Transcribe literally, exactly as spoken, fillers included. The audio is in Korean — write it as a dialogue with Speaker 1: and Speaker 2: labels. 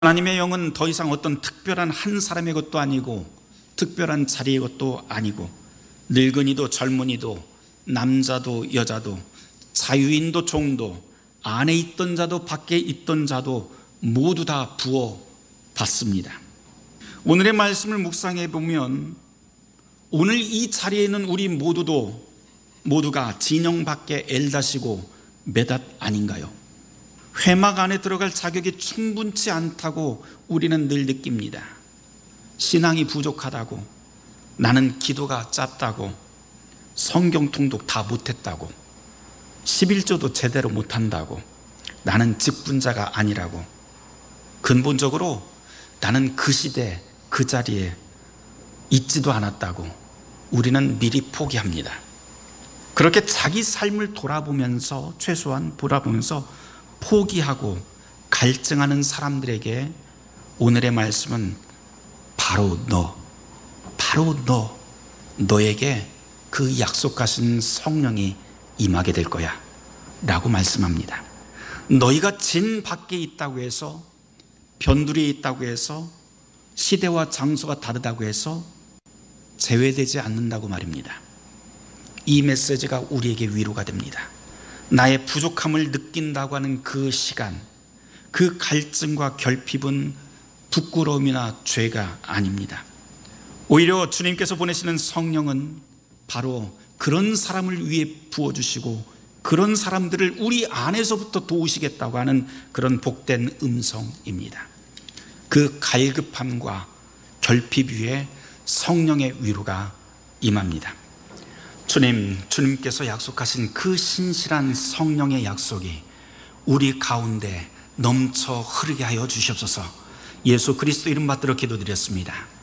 Speaker 1: 하나님의 영은 더 이상 어떤 특별한 한 사람의 것도 아니고 특별한 자리의 것도 아니고 늙은이도 젊은이도 남자도 여자도 자유인도 종도 안에 있던 자도 밖에 있던 자도 모두 다 부어 받습니다. 오늘의 말씀을 묵상해 보면 오늘 이 자리에 있는 우리 모두도 모두가 진영 밖에 엘다시고 메닷 아닌가요? 회막 안에 들어갈 자격이 충분치 않다고 우리는 늘 느낍니다. 신앙이 부족하다고, 나는 기도가 짧다고, 성경 통독 다 못했다고, 십일조도 제대로 못한다고, 나는 직분자가 아니라고, 근본적으로 나는 그 시대 그 자리에 있지도 않았다고 우리는 미리 포기합니다. 그렇게 자기 삶을 돌아보면서, 최소한 돌아보면서 포기하고 갈증하는 사람들에게 오늘의 말씀은 바로 너, 바로 너, 너에게 그 약속하신 성령이 임하게 될 거야 라고 말씀합니다. 너희가 진 밖에 있다고 해서, 변두리에 있다고 해서, 시대와 장소가 다르다고 해서 제외되지 않는다고 말입니다. 이 메시지가 우리에게 위로가 됩니다. 나의 부족함을 느낀다고 하는 그 시간, 그 갈증과 결핍은 부끄러움이나 죄가 아닙니다. 오히려 주님께서 보내시는 성령은 바로 그런 사람을 위해 부어주시고 그런 사람들을 우리 안에서부터 도우시겠다고 하는 그런 복된 음성입니다. 그 갈급함과 결핍 위에 성령의 위로가 임합니다. 주님, 주님께서 약속하신 그 신실한 성령의 약속이 우리 가운데 넘쳐 흐르게 하여 주시옵소서. 예수 그리스도 이름 받들어 기도드렸습니다.